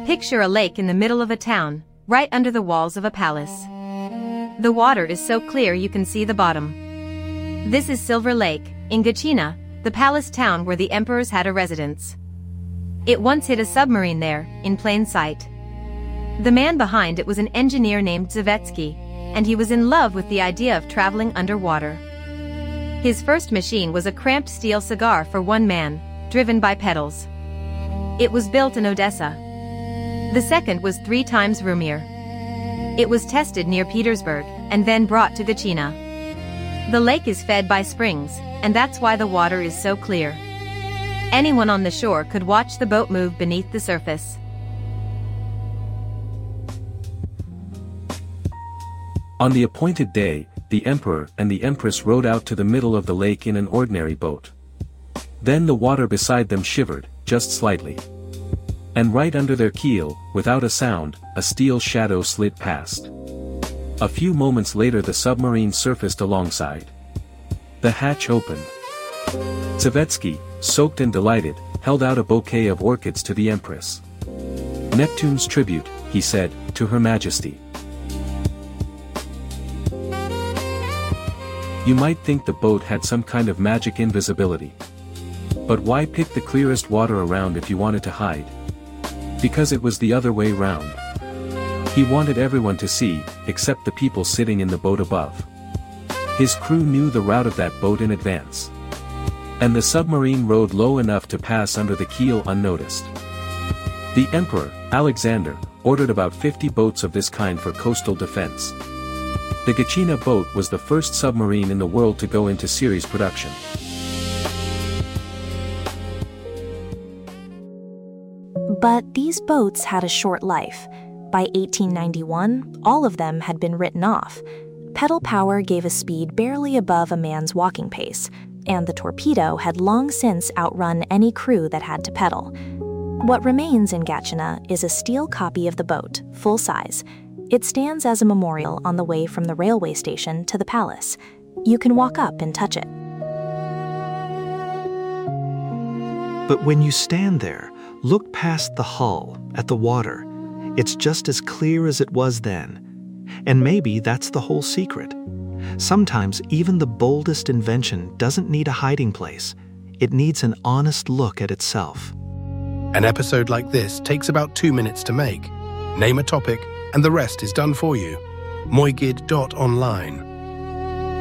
Picture a lake in the middle of a town, right under the walls of a palace. The water is so clear you can see the bottom. This is Silver Lake, in Gachina, the palace town where the emperors had a residence. It once hid a submarine there, in plain sight. The man behind it was an engineer named Zavetsky, and he was in love with the idea of traveling underwater. His first machine was a cramped steel cigar for one man, driven by pedals. It was built in Odessa. The second was 3 times roomier. It was tested near Petersburg, and then brought to Gachina. The lake is fed by springs, and that's why the water is so clear. Anyone on the shore could watch the boat move beneath the surface. On the appointed day, the emperor and the empress rowed out to the middle of the lake in an ordinary boat. Then the water beside them shivered, just slightly. And right under their keel, without a sound, a steel shadow slid past. A few moments later the submarine surfaced alongside. The hatch opened. Zavetsky, soaked and delighted, held out a bouquet of orchids to the empress. "Neptune's tribute," he said, "to Her Majesty." You might think the boat had some kind of magic invisibility. But why pick the clearest water around if you wanted to hide? Because it was the other way round. He wanted everyone to see, except the people sitting in the boat above. His crew knew the route of that boat in advance. And the submarine rode low enough to pass under the keel unnoticed. The Emperor, Alexander, ordered about 50 boats of this kind for coastal defense. The Gachina boat was the first submarine in the world to go into series production. But these boats had a short life. By 1891, all of them had been written off. Pedal power gave a speed barely above a man's walking pace, and the torpedo had long since outrun any crew that had to pedal. What remains in Gachina is a steel copy of the boat, full size. It stands as a memorial on the way from the railway station to the palace. You can walk up and touch it. But when you stand there, look past the hull, at the water. It's just as clear as it was then. And maybe that's the whole secret. Sometimes even the boldest invention doesn't need a hiding place. It needs an honest look at itself. An episode like this takes about 2 minutes to make. Name a topic, and the rest is done for you. Moigid.online